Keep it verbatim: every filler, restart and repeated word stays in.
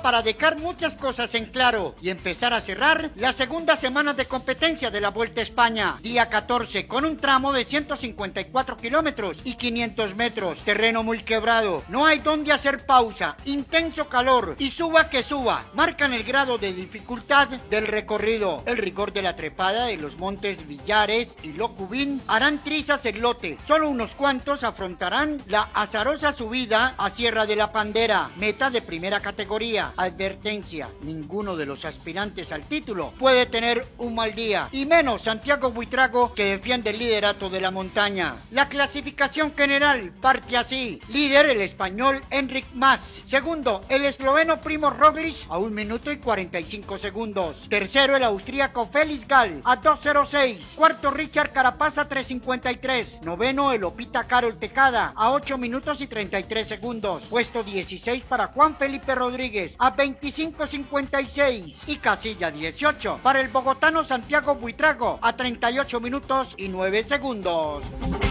para dejar muchas cosas en claro y empezar a cerrar la segunda semana de competencia de la Vuelta a España. Día catorce, con un tramo de ciento cincuenta y cuatro kilómetros y quinientos metros, terreno muy quebrado, no hay donde hacer pausa, intenso calor y suba que suba, marcan el grado de dificultad del recorrido. El rigor de la trepada de los montes Villares y Locubín harán trizas el lote, solo unos cuantos afrontarán la azarosa subida a Sierra de la Pandera, meta de primera categoría. Advertencia, ninguno de los aspirantes al título puede tener un mal día, y menos Santiago Buitrago, que defiende el liderato de la montaña. La clasificación general parte así: líder el español Enric Mas, segundo el esloveno Primož Roglic a un minuto y cuarenta y cinco segundos, tercero el austríaco Felix Gall a dos cero seis, cuarto Richard Carapaz a tres cincuenta y tres, noveno el Opita Carol Tecada a ocho minutos y treinta y tres segundos, puesto dieciséis para Juan Felipe Rodríguez a veinticinco cincuenta y seis y casilla dieciocho para el bogotano Santiago Buitrago a treinta y ocho minutos y nueve segundos.